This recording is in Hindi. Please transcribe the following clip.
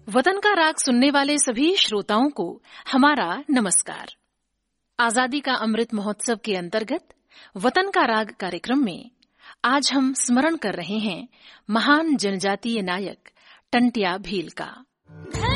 वतन का राग सुनने वाले सभी श्रोताओं को हमारा नमस्कार। आजादी का अमृत महोत्सव के अंतर्गत वतन का राग कार्यक्रम में आज हम स्मरण कर रहे हैं महान जनजातीय नायक टंट्या भील का।